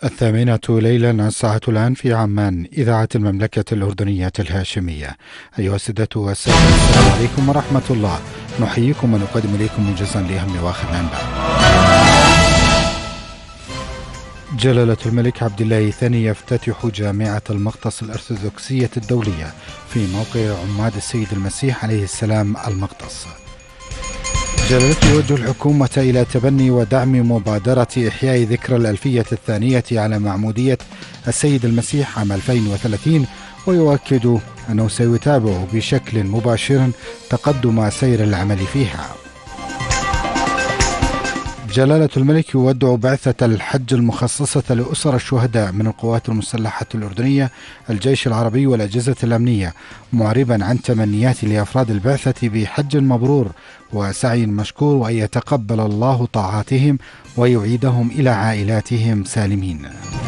الثامنة ليلا، الساعة الآن في عمان، إذاعة المملكة الأردنية الهاشمية. أيها السادة والسادة، السلام عليكم ورحمة الله. نحييكم ونقدم إليكم موجزا لأهم وآخر الأنباء. جلالة الملك عبد الله الثاني يفتتح جامعة المقطس الأرثوذكسية الدولية في موقع عماد السيد المسيح عليه السلام المقطس. جلالته يوجه الحكومة إلى تبني ودعم مبادرة إحياء ذكرى الألفية الثانية على معمودية السيد المسيح عام 2030، ويؤكد أنه سيتابع بشكل مباشر تقدم سير العمل فيها. جلالة الملك يودع بعثة الحج المخصصة لأسر الشهداء من القوات المسلحة الأردنية، الجيش العربي والأجهزة الأمنية، معربا عن تمنيات لأفراد البعثة بحج مبرور وسعي مشكور، وأن يتقبل الله طاعاتهم ويعيدهم إلى عائلاتهم سالمين.